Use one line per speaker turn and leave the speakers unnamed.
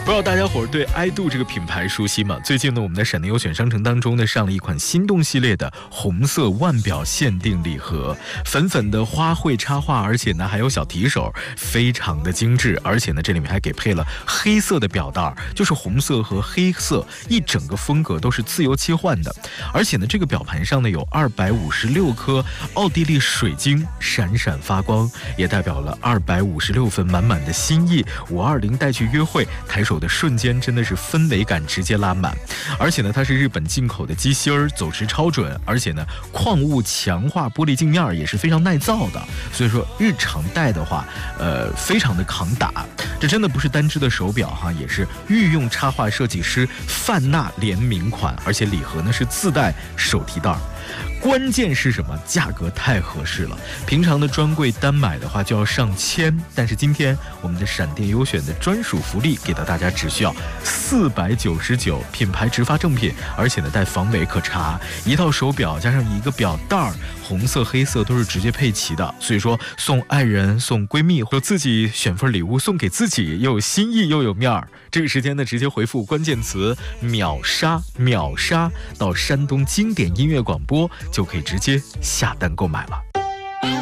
不知道大家伙对iDo 这个品牌熟悉吗？最近呢，我们的闪电优选商城当中呢，上了一款心动系列的红色腕表限定礼盒，粉粉的花卉插画，而且呢还有小提手，非常的精致。而且呢，这里面还给配了黑色的表带，就是红色和黑色一整个风格都是自由切换的。而且呢，这个表盘上呢有256颗奥地利水晶，闪闪发光，也代表了256份满满的心意。520带去约会，抬手的瞬间真的是氛围感直接拉满。而且呢，它是日本进口的机芯儿，走时超准，而且呢，矿物强化玻璃镜面也是非常耐造的，所以说日常戴的话，非常的抗打。这真的不是单只的手表哈，也是御用插画设计师范纳联名款，而且礼盒呢是自带手提袋。关键是什么？价格太合适了，平常的专柜单买的话就要上千，但是今天我们的闪电优选的专属福利给到大家只需要499，品牌直发正品，而且呢带防伪可查，一套手表加上一个表带，红色黑色都是直接配齐的，所以说送爱人送闺蜜或者自己选份礼物送给自己，又有心意又有面儿。这个时间呢直接回复关键词秒杀到山东经典音乐广播，就可以直接下单购买了。